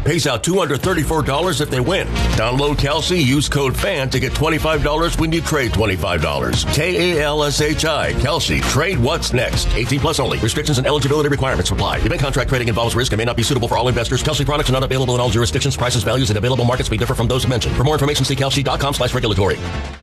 Pays out $234 if they win. Download Kelsey, use code FAN to get $25 when you trade $25. K-A-L-S-H-I, Kelsey. Trade what's next. 18 plus only. Restrictions and eligibility requirements apply. Event contract trading involves risk and may not be suitable for all investors. Kelsey products are not available in all jurisdictions. Prices, values, and available markets may differ from those mentioned. For more information, see kelsey.com/regulatory.